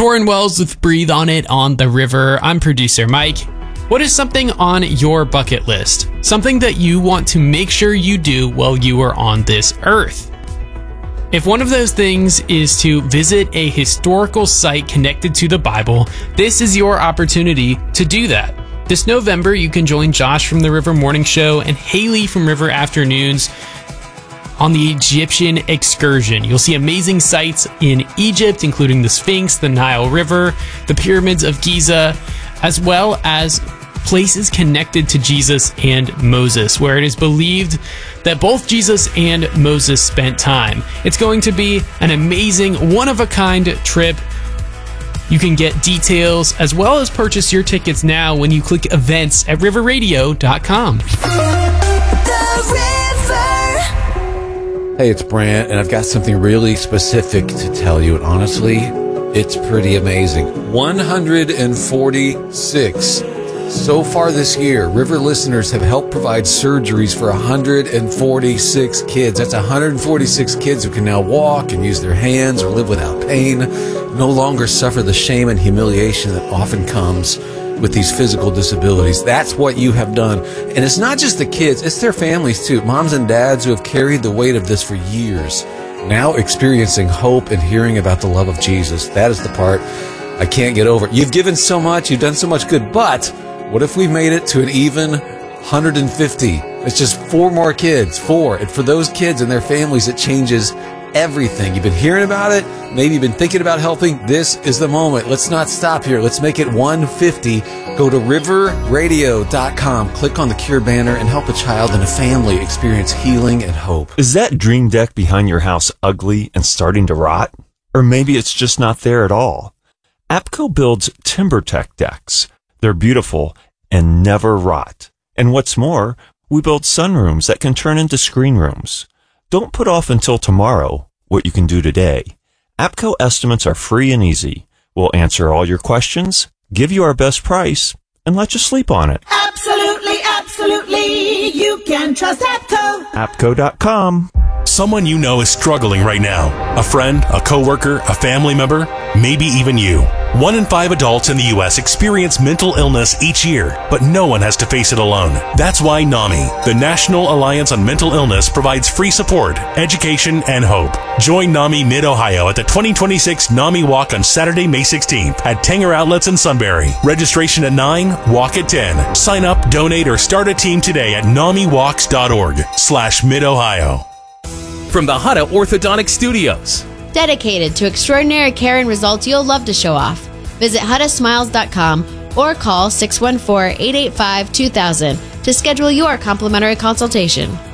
Torrin Wells with Breathe on It on the River. I'm producer Mike. What is something on your bucket list? Something that you want to make sure you do while you are on this earth? If one of those things is to visit a historical site connected to the Bible, this is your opportunity to do that. This November, you can join Josh from the River Morning Show and Haley from River Afternoons on the Egyptian excursion. You'll see amazing sites in Egypt, including the Sphinx, the Nile River, the pyramids of Giza, as well as places connected to Jesus and Moses, where it is believed that both Jesus and Moses spent time. It's going to be an amazing, one-of-a-kind trip. You can get details as well as purchase your tickets now when you click events at riverradio.com. Hey, it's Brant, and I've got something really specific to tell you. And honestly, it's pretty amazing. 146. So far this year, River listeners have helped provide surgeries for 146 kids. That's 146 kids who can now walk and use their hands or live without pain, no longer suffer the shame and humiliation that often comes with these physical disabilities. That's what you have done. And it's not just the kids, it's their families too. Moms and dads who have carried the weight of this for years, now experiencing hope and hearing about the love of Jesus. That is the part I can't get over. You've given so much, you've done so much good, but what if we made it to an even 150? It's just 4 more kids, 4. And for those kids and their families, it changes everything. You've been hearing about it. Maybe you've been thinking about helping. This is the moment. Let's not stop here. Let's make it 150. Go to riverradio.com, click on the Cure banner, and help a child and a family experience healing and hope. Is that dream deck behind your house ugly and starting to rot? Or maybe it's just not there at all. APCO builds TimberTech decks. They're beautiful and never rot. And what's more, we build sunrooms that can turn into screen rooms. Don't put off until tomorrow what you can do today. APCO estimates are free and easy. We'll answer all your questions, give you our best price, and let you sleep on it. Absolutely, absolutely. You can trust APCO. APCO.com. Someone you know is struggling right now. A friend, a coworker, a family member, maybe even you. 1 in 5 adults in the U.S. experience mental illness each year, but no one has to face it alone. That's why NAMI, the National Alliance on Mental Illness, provides free support, education, and hope. Join NAMI Mid-Ohio at the 2026 NAMI Walk on Saturday, May 16th at Tanger Outlets in Sunbury. Registration at 9, walk at 10. Sign up, donate, or start a team today at NAMIWalks.org/Mid-Ohio. From the Hutta Orthodontic Studios. Dedicated to extraordinary care and results you'll love to show off. Visit HuttaSmiles.com or call 614-885-2000 to schedule your complimentary consultation.